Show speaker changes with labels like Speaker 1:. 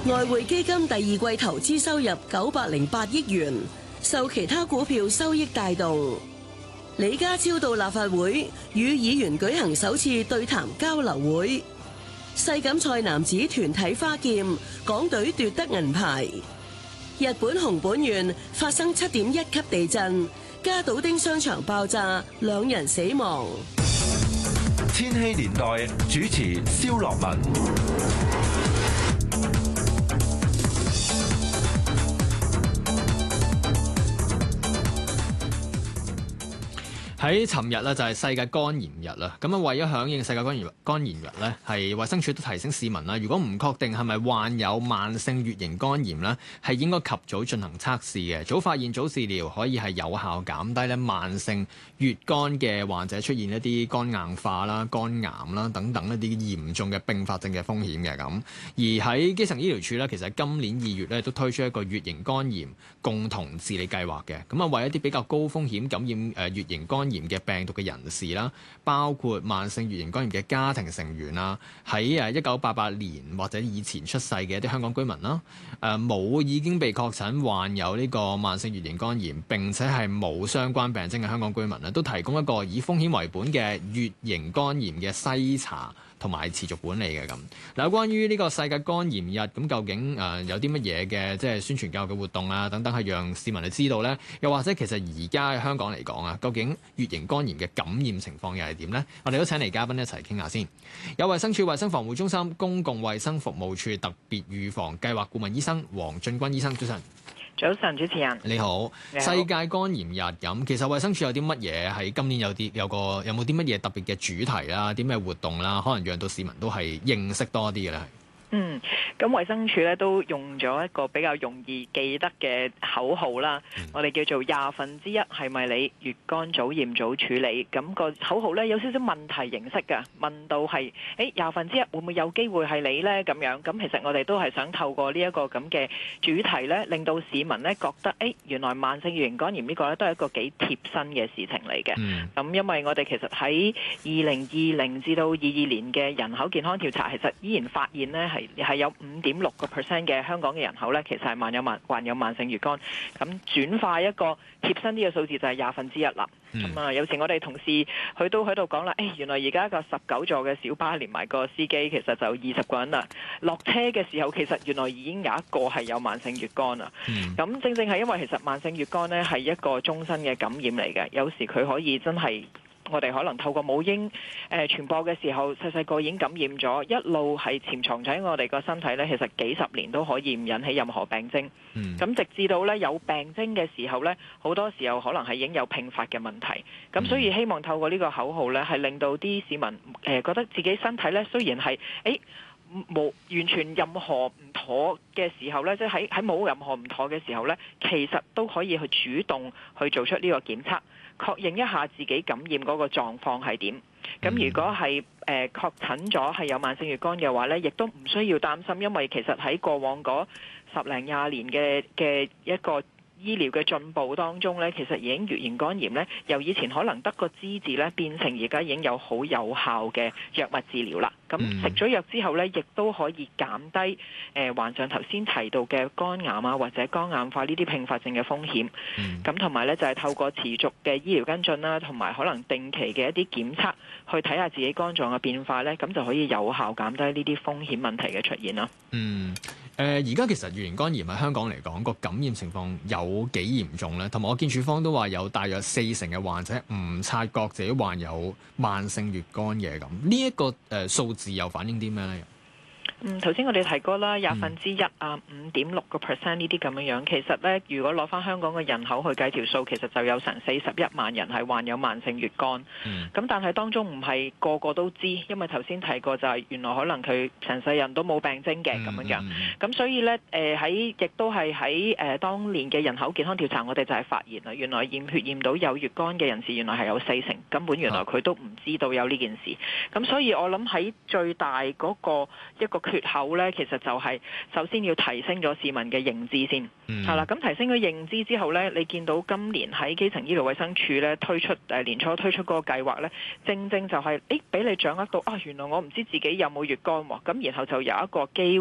Speaker 1: 外匯基金第二季投資收入908億元，受其他股票收益帶動。李家超到立法會與議員舉行首次對談交流會。世錦賽男子團體花劍，港隊奪得銀牌。日本熊本縣發生7.1級地震，加島町商場爆炸，2人死亡。
Speaker 2: 千禧年代主持蕭樂文。
Speaker 3: 喺尋日咧就係世界肝炎日啦，咁啊為咗響應世界肝炎日咧，係衛生署都提醒市民啦，如果唔確定係咪患有慢性乙型肝炎咧，係應該及早進行測試嘅，早發現早治療可以係有效減低咧慢性乙肝嘅患者出現一啲肝硬化啦、肝癌啦等等一啲嚴重嘅併發症嘅風險嘅咁。而喺基層醫療處咧，其實今年2月咧都推出一個乙型肝炎共同治理計劃嘅，咁啊為一啲比較高風險感染乙型肝炎嘅病毒嘅人士啦，包括慢性乙型肝炎嘅家庭成員啦，喺1988年或者以前出世嘅一啲香港居民啦，冇已經被確診患有呢個慢性乙型肝炎並且係冇相關病徵嘅香港居民咧，都提供一個以風險為本嘅乙型肝炎嘅篩查同埋持續管理嘅咁。嗱，關於呢個世界肝炎日，咁究竟有啲乜嘢嘅即係宣傳教育嘅活動啊等等，係讓市民嚟知道呢？又或者其實而家喺香港嚟講啊，究竟乙型肝炎嘅感染情況又係點呢？我哋都請嚟嘉賓一齊傾下先。有衛生署衛生防護中心公共衛生服務處特別預防計劃顧問醫生黃進軍醫生，早晨。
Speaker 4: 早晨，主持人
Speaker 3: 你好。世界肝炎日咁，其實衛生署有啲乜嘢喺今年有冇啲乜嘢特別嘅主題啦？啲咩活動啦？可能讓到市民都係認識多啲嘅咧。
Speaker 4: 咁衛生署咧都用咗一個比較容易記得嘅口號啦，我哋叫做1/20係咪你乙肝早驗早處理？咁個口號咧有少少問題形式㗎，問到係1/20會唔會有機會係你呢？咁樣咁其實我哋都係想透過呢一個咁嘅主題咧，令到市民咧覺得原來慢性乙型肝炎呢個咧都係一個幾貼身嘅事情嚟嘅。咁因為我哋其實喺2020至到22年嘅人口健康調查，其實依然發現咧係有5.6% 嘅香港嘅人口咧，其實係患有慢性乙肝。咁轉化一個貼身啲嘅數字就係1/20啦。有時我哋同事佢都喺度講啦，原來而家個19座嘅小巴連埋個司機，其實就20個人啦。落車嘅時候，其實原來已經有一個係有慢性乙肝啦。咁正正係因為其實慢性乙肝咧係一個終身嘅感染嚟嘅，有時佢可以真係。我哋可能透過母嬰傳播嘅時候，細細個已經感染咗，一路係潛藏喺我哋個身體咧，其實幾十年都可以唔引起任何病徵。咁直至到咧有病徵嘅時候咧，好多時候可能係已經有併發嘅問題。咁所以希望透過呢個口號咧，係令到啲市民覺得自己身體咧雖然係冇完全任何唔妥嘅時候咧，即係喺冇任何唔妥嘅時候咧，其實都可以去主動去做出呢個檢測。確認一下自己感染嗰個狀況係點。咁如果係確診咗係有慢性乙肝嘅話呢，亦都唔需要擔心，因為其實喺過往嗰10零20年嘅一個醫療嘅進步當中呢，其實已經乙型肝炎呢，由以前可能得個知字呢，變成而家已經有好有效嘅藥物治療啦。咁食咗藥之後呢，亦都可以減低患上頭先提到嘅肝癌啊或者肝硬化呢啲併發症嘅風險。咁同埋呢，就係透過持續嘅醫療跟進啦，同埋可能定期嘅一啲檢測，去睇下自己肝臟嘅變化呢，咁就可以有效減低呢啲風險問題嘅出現啦。
Speaker 3: 而家其實乙型肝炎喺香港嚟講個感染情況有幾嚴重咧？同埋我見處方都話有大約40%嘅患者唔察覺自己患有慢性乙肝嘅咁，呢一個數字又反映啲咩咧？
Speaker 4: 頭先我哋提過啦，1/20啊，5.6% 呢啲咁樣。其實呢，如果攞翻香港嘅人口去計條數，其實就有成41萬人係患有慢性乙肝。咁但係當中唔係個個都知，因為頭先提過就係原來可能佢成世人都冇病徵嘅咁樣。咁所以呢，亦都係喺當年嘅人口健康調查，我哋就係發現啦，原來驗血驗到有乙肝嘅人士，原來係有40%，根本原來佢都唔知道有呢件事。咁所以我諗喺最大嗰個一個缺口咧，其實就係首先要提升咗市民嘅認知先，係啦。咁提升咗認知之後咧，你見到今年喺基層醫療衛生署咧推出年初推出嗰個計劃咧，正正就係俾你掌握到原來我唔知自己有冇乙肝喎，咁然後就有一個機